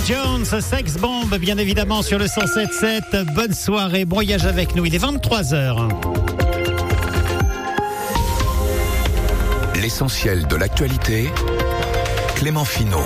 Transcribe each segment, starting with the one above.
Jones, Sex Bomb, bien évidemment sur le 107.7. Bonne soirée, bon voyage avec nous. Il est 23h. L'essentiel de l'actualité, Clément Finot.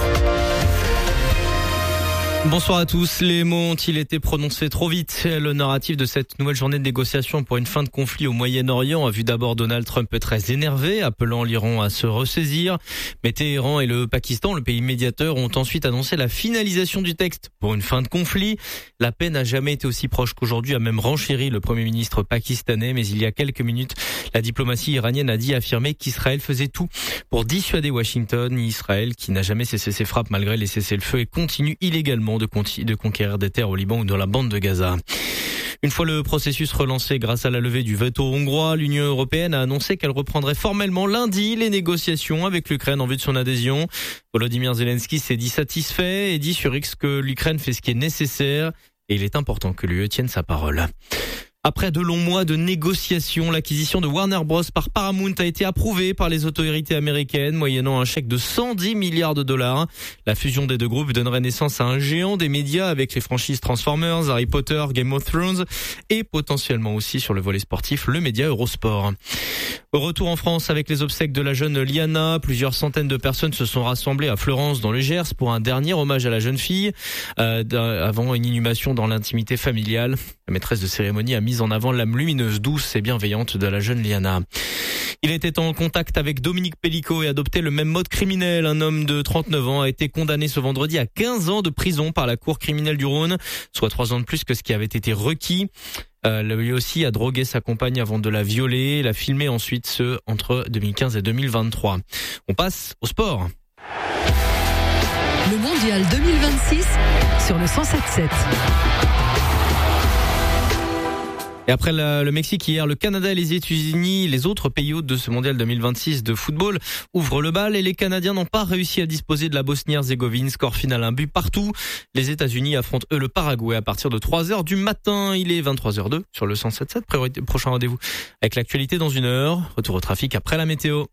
Bonsoir à tous. Les mots ont-ils été prononcés trop vite? Le narratif de cette nouvelle journée de négociation pour une fin de conflit au Moyen-Orient a vu d'abord Donald Trump très énervé, appelant l'Iran à se ressaisir. Mais Téhéran et le Pakistan, le pays médiateur, ont ensuite annoncé la finalisation du texte pour une fin de conflit. La paix n'a jamais été aussi proche qu'aujourd'hui, a même renchéri le Premier ministre pakistanais. Mais il y a quelques minutes, la diplomatie iranienne a affirmé qu'Israël faisait tout pour dissuader Washington. Israël, qui n'a jamais cessé ses frappes malgré les cessez-le-feu et continue illégalement de conquérir des terres au Liban ou dans la bande de Gaza. Une fois le processus relancé grâce à la levée du veto hongrois, l'Union européenne a annoncé qu'elle reprendrait formellement lundi les négociations avec l'Ukraine en vue de son adhésion. Volodymyr Zelensky s'est dit satisfait et dit sur X que l'Ukraine fait ce qui est nécessaire et il est important que l'UE tienne sa parole. Après de longs mois de négociations, l'acquisition de Warner Bros par Paramount a été approuvée par les autorités américaines, moyennant un chèque de 110 milliards de dollars. La fusion des deux groupes donnerait naissance à un géant des médias avec les franchises Transformers, Harry Potter, Game of Thrones et potentiellement aussi sur le volet sportif, le média Eurosport. Retour en France avec les obsèques de la jeune Liana. Plusieurs centaines de personnes se sont rassemblées à Fleurance dans le Gers pour un dernier hommage à la jeune fille avant une inhumation dans l'intimité familiale. La maîtresse de cérémonie a mis en avant l'âme lumineuse, douce et bienveillante de la jeune Liana. Il était en contact avec Dominique Pellicot et adopté le même mode criminel. Un homme de 39 ans a été condamné ce vendredi à 15 ans de prison par la cour criminelle du Rhône, soit 3 ans de plus que ce qui avait été requis. Lui aussi a drogué sa compagne avant de la violer, l'a filmé ensuite entre 2015 et 2023. On passe au sport. Le mondial 2026 sur le 107.7. Et après le Mexique hier, le Canada et les États-Unis, les autres pays hôtes de ce mondial 2026 de football, ouvrent le bal et les Canadiens n'ont pas réussi à disposer de la Bosnie-Herzégovine. Score final, un but partout. Les États-Unis affrontent eux le Paraguay à partir de 3h du matin. Il est 23h02 sur le 107.7. Prochain rendez-vous avec l'actualité dans 1 heure. Retour au trafic après la météo.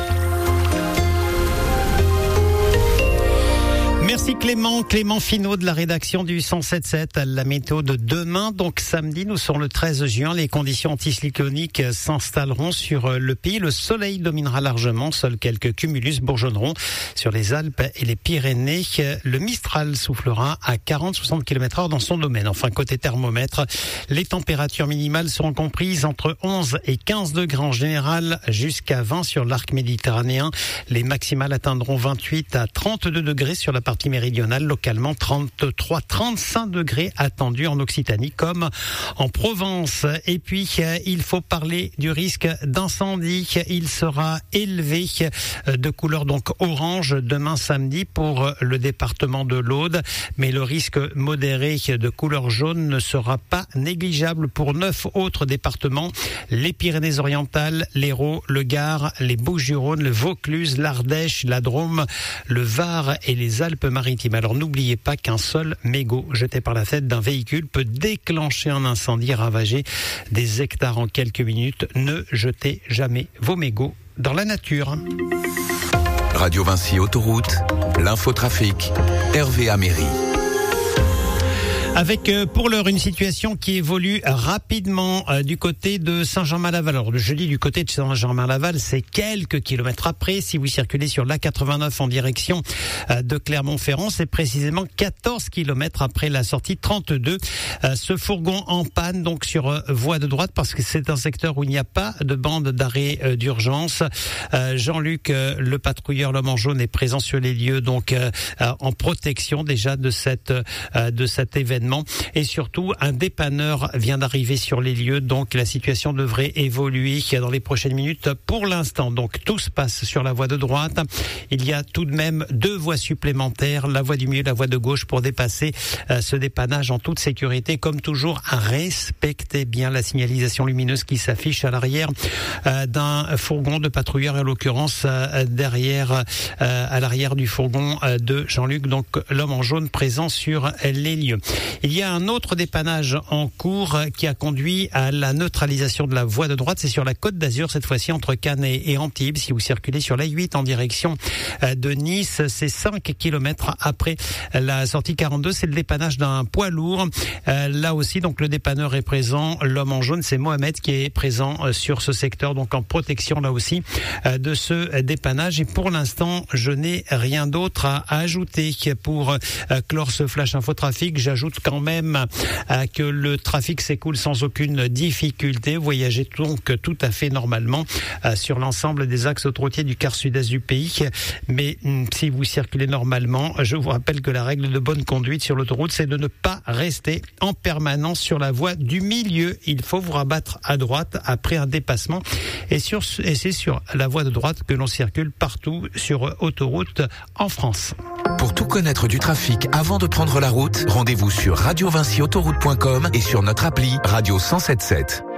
Merci Clément Finot de la rédaction du 107.7. La météo de demain, donc samedi, nous sommes le 13 juin. Les conditions anticycloniques s'installeront sur le pays. Le soleil dominera largement. Seuls quelques cumulus bourgeonneront sur les Alpes et les Pyrénées. Le Mistral soufflera à 40-60 km/h dans son domaine. Enfin, côté thermomètre, les températures minimales seront comprises entre 11 et 15 degrés en général, jusqu'à 20 sur l'arc méditerranéen. Les maximales atteindront 28 à 32 degrés sur la partie méridionale, localement 33-35 degrés attendus en Occitanie comme en Provence. Et puis, il faut parler du risque d'incendie. Il sera élevé de couleur donc orange demain samedi pour le département de l'Aude, mais le risque modéré de couleur jaune ne sera pas négligeable pour 9 autres départements: les Pyrénées-Orientales, l'Hérault, le Gard, les Bouches-du-Rhône, le Vaucluse, l'Ardèche, la Drôme, le Var et les Alpes-Maritimes. Alors n'oubliez pas qu'un seul mégot jeté par la fenêtre d'un véhicule peut déclencher un incendie et ravager des hectares en quelques minutes. Ne jetez jamais vos mégots dans la nature. Radio Vinci Autoroute, l'infotrafic, Hervé Améry. Avec pour l'heure une situation qui évolue rapidement du côté de Saint-Germain-Laval. Alors je dis du côté de Saint-Germain-Laval, c'est quelques kilomètres après. Si vous circulez sur l'A89 en direction de Clermont-Ferrand, c'est précisément 14 kilomètres après la sortie 32. Ce fourgon en panne donc sur voie de droite parce que c'est un secteur où il n'y a pas de bande d'arrêt d'urgence. Jean-Luc, le patrouilleur l'homme en jaune, est présent sur les lieux donc en protection déjà de cet événement. Et surtout, un dépanneur vient d'arriver sur les lieux, donc la situation devrait évoluer dans les prochaines minutes. Pour l'instant, donc tout se passe sur la voie de droite. Il y a tout de même 2 voies supplémentaires, la voie du milieu, la voie de gauche, pour dépasser ce dépannage en toute sécurité. Comme toujours, respectez bien la signalisation lumineuse qui s'affiche à l'arrière d'un fourgon de patrouilleur, en l'occurrence derrière, à l'arrière du fourgon de Jean-Luc, donc l'homme en jaune présent sur les lieux. Il y a un autre dépannage en cours qui a conduit à la neutralisation de la voie de droite. C'est sur la Côte d'Azur, cette fois-ci entre Cannes et Antibes. Si vous circulez sur l'A8 en direction de Nice, c'est 5 km après la sortie 42. C'est le dépannage d'un poids lourd. Là aussi, donc le dépanneur est présent. L'homme en jaune, c'est Mohamed qui est présent sur ce secteur, donc en protection là aussi de ce dépannage. Et pour l'instant, je n'ai rien d'autre à ajouter pour clore ce flash info trafic. J'ajoute quand même que le trafic s'écoule sans aucune difficulté. Voyagez donc tout à fait normalement sur l'ensemble des axes autoroutiers du quart sud-est du pays. Mais si vous circulez normalement, je vous rappelle que la règle de bonne conduite sur l'autoroute, c'est de ne pas rester en permanence sur la voie du milieu. Il faut vous rabattre à droite après un dépassement. Et c'est sur la voie de droite que l'on circule partout sur autoroute en France. Pour tout connaître du trafic avant de prendre la route, rendez-vous sur radiovincyautoroute.com et sur notre appli Radio 107.7.